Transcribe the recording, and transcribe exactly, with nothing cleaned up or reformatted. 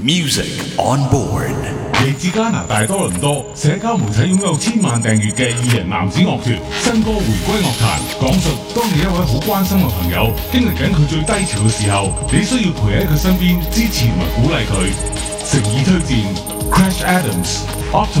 Music on board。 嚟自加拿大多倫多，社交媒體擁有千萬訂閱嘅二人男子樂團，新歌回歸樂壇，講述當你一位好關心嘅朋友經歷緊佢最低潮嘅時候，你需要陪喺佢身邊支持同埋鼓勵佢。誠意推薦 Crash Adams。Optimus